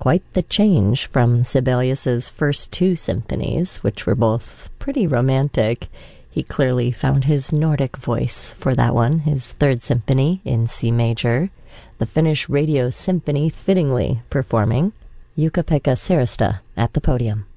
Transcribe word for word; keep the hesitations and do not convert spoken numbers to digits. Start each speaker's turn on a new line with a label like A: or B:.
A: quite the change from Sibelius's first two symphonies, which were both pretty romantic. He clearly found his Nordic voice for that one, his third symphony in C major, the Finnish Radio Symphony fittingly performing Jukka-Pekka Sirista at the podium.